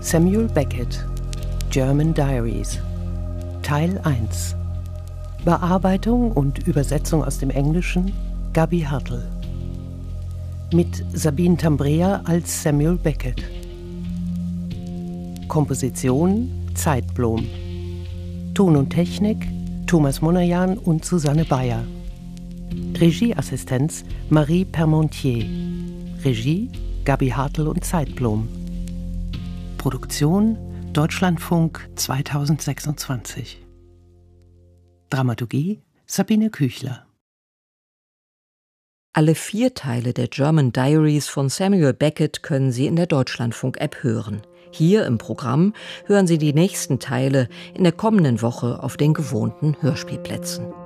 Samuel Beckett, German Diaries, Teil 1. Bearbeitung und Übersetzung aus dem Englischen Gabi Hartl. Mit Sabine Tambrea als Samuel Beckett. Komposition Zeitblom. Ton und Technik Thomas Monajan und Susanne Bayer. Regieassistenz Marie Permontier. Regie Gabi Hartl und Zeitblom. Produktion Deutschlandfunk 2026. Dramaturgie Sabine Küchler. Alle 4 Teile der German Diaries von Samuel Beckett können Sie in der Deutschlandfunk-App hören. Hier im Programm hören Sie die nächsten Teile in der kommenden Woche auf den gewohnten Hörspielplätzen.